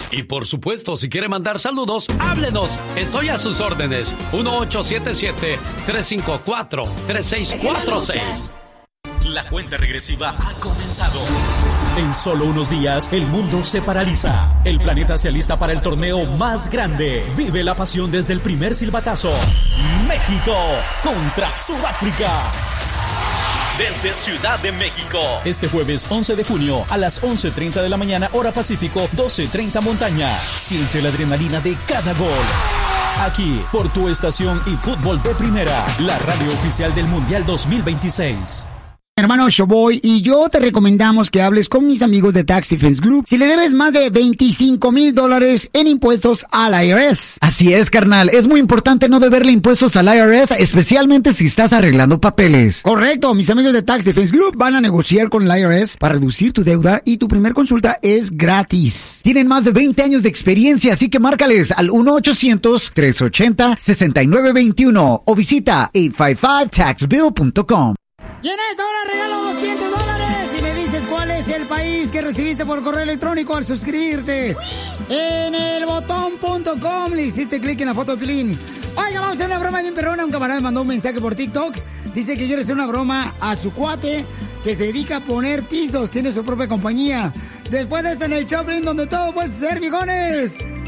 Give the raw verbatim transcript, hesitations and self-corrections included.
Y por supuesto, si quiere mandar saludos, háblenos. Estoy a sus órdenes. uno ocho siete siete, tres cinco cuatro, tres seis cuatro seis. La cuenta regresiva ha comenzado. En solo unos días, el mundo se paraliza. El planeta se alista para el torneo más grande. Vive la pasión desde el primer silbatazo. México contra Sudáfrica. Desde Ciudad de México. Este jueves once de junio a las once treinta de la mañana, hora Pacífico, doce treinta montaña. Siente la adrenalina de cada gol. Aquí, por tu estación y fútbol de primera, la radio oficial del Mundial dos mil veintiséis. Hermano Showboy y yo te recomendamos que hables con mis amigos de Tax Defense Group si le debes más de veinticinco mil dólares en impuestos al I R S. Así es, carnal. Es muy importante no deberle impuestos al I R S, especialmente si estás arreglando papeles. Correcto. Mis amigos de Tax Defense Group van a negociar con el I R S para reducir tu deuda y tu primer consulta es gratis. Tienen más de veinte años de experiencia, así que márcales al uno ochocientos, tres ochenta, sesenta y nueve veintiuno o visita ocho cinco cinco tax bill punto com. Y en esta hora regalo doscientos dólares y me dices cuál es el país que recibiste por correo electrónico al suscribirte. En el botón punto com le hiciste clic en la foto de Pilín. Oiga, vamos a hacer una broma bien perrona. Un camarada me mandó un mensaje por TikTok. Dice que quiere hacer una broma a su cuate que se dedica a poner pisos. Tiene su propia compañía. Después de este en el Choplin, donde todo puede ser, viejones.